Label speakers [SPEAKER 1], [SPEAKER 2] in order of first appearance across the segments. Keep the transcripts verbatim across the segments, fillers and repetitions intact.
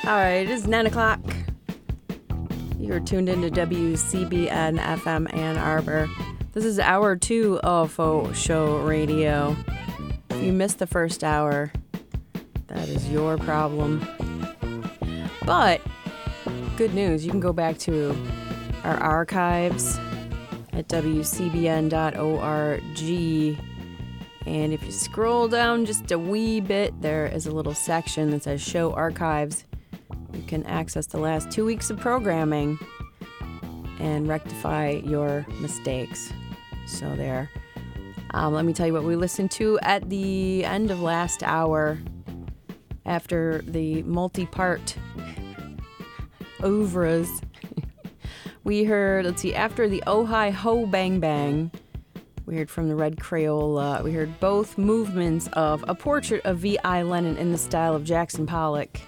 [SPEAKER 1] All right, it is nine o'clock. You're tuned into W C B N F M Ann Arbor. This is hour two of Faux Show Radio. If you missed the first hour, that is your problem. But good news, you can go back to our archives at W C B N dot org. And if you scroll down just a wee bit, there is a little section that says Show Archives. You can access the last two weeks of programming and rectify your mistakes. So there. Um, let me tell you what we listened to at the end of last hour after the multi-part oeuvres. We heard, let's see, after the Oh Hi Ho Bang Bang, we heard from the Red Crayola. We heard both movements of A Portrait of V I Lenin in the style of Jackson Pollock.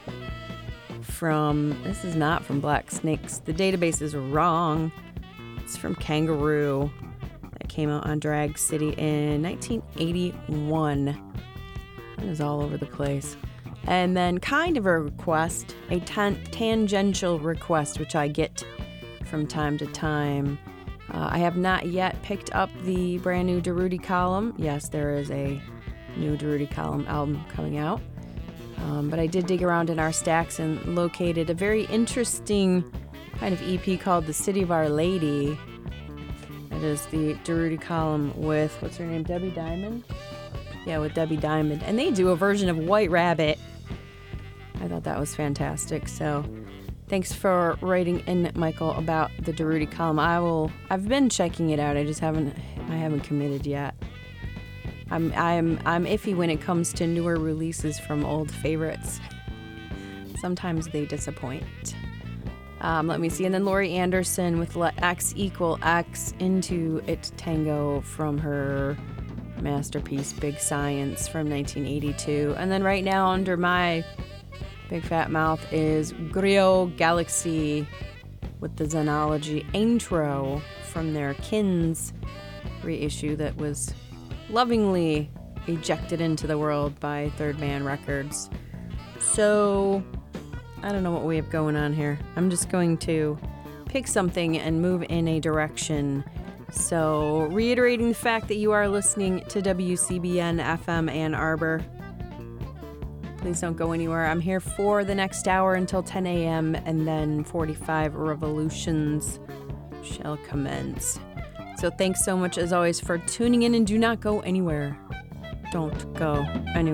[SPEAKER 1] From, this is not from Black Snakes. The database is wrong. It's from Kangaroo. That came out on Drag City in nineteen eighty-one. It is all over the place. And then kind of a request, a tan- tangential request, which I get from time to time. Uh, I have not yet picked up the brand new Durruti Column. Yes, there is a new Durruti Column album coming out. Um, but I did dig around in our stacks and located a very interesting kind of E P called The City of Our Lady. That is the Durruti Column with, what's her name, Debbie Diamond? Yeah, with Debbie Diamond. And they do a version of White Rabbit. I thought that was fantastic. So thanks for writing in, Michael, about the Durruti Column. I will, I've been checking it out. I just haven't, I haven't committed yet. I'm I'm I'm iffy when it comes to newer releases from old favorites. Sometimes they disappoint. Um, let me see. And then Laurie Anderson with Let X Equal X Into It Tango from her masterpiece Big Science from nineteen eighty-two. And then right now under my big fat mouth is Griot Galaxy with the Xenology intro from their Kins reissue that was lovingly ejected into the world by Third Man Records. So, I don't know what we have going on here. I'm just going to pick something and move in a direction. So, reiterating the fact that you are listening to W C B N F M Ann Arbor. Please don't go anywhere. I'm here for the next hour until ten a.m. and then forty-five revolutions shall commence. So thanks so much, as always, for tuning in, and do not go anywhere. Don't go anywhere.